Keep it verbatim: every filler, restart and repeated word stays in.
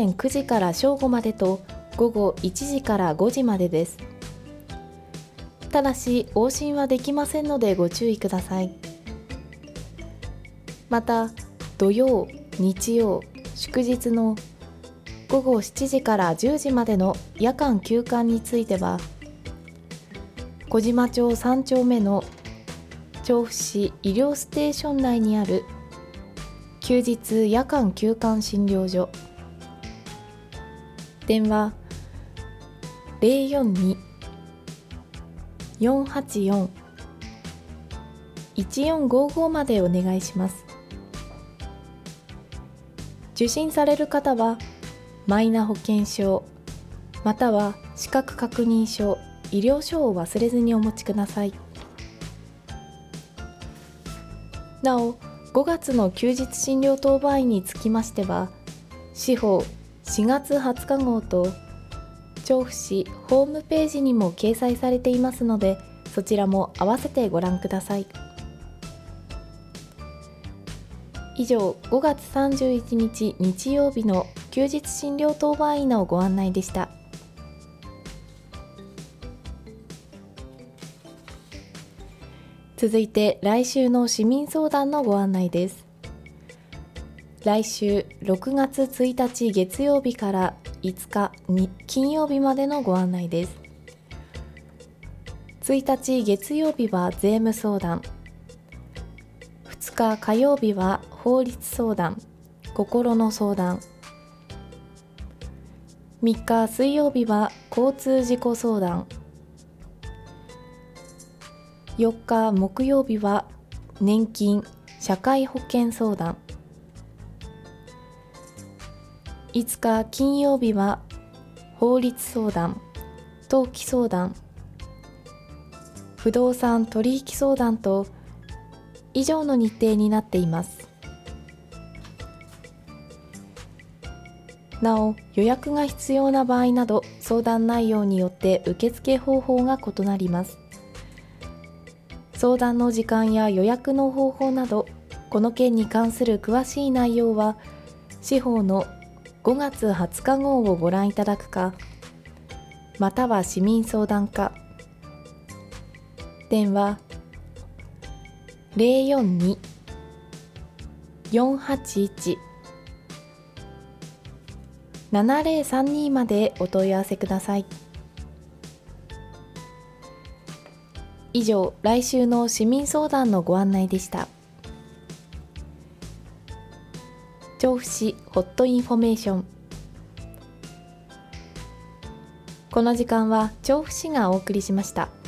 前くじから正午までと午後いちじからごじまでです。ただし往診はできませんのでご注意ください。また土曜、日曜、祝日の午後しちじからじゅうじまでの夜間休館については、小島町さん丁目の調布市医療ステーション内にある休日夜間休館診療所、電話 ゼロよんに よんはちよん いちよんごご までお願いします。受診される方はマイナ保険証または資格確認書、医療書を忘れずにお持ちください。なお、ごがつの休日診療当番員につきましては、司法しがつはつか号と調布市ホームページにも掲載されていますので、そちらも合わせてご覧ください。以上、ごがつさんじゅういちにち日曜日の休日診療当番員のご案内でした。続いて来週の市民相談のご案内です。来週ろくがつついたち月曜日からいつかに金曜日までのご案内です。ついたち月曜日は税務相談、ふつか火曜日は法律相談、心の相談、みっか水曜日は交通事故相談、よっか木曜日は年金・社会保険相談、いつか金曜日は法律相談、登記相談、不動産取引相談と以上の日程になっています。なお、予約が必要な場合など相談内容によって受付方法が異なります。相談の時間や予約の方法など、この件に関する詳しい内容は司法のごがつはつか号をご覧いただくか、または市民相談課、電話 ゼロよんに よんはちいち ななゼロさんに までお問い合わせください。以上、来週の市民相談のご案内でした。調布市ホットインフォメーション。この時間は調布市がお送りしました。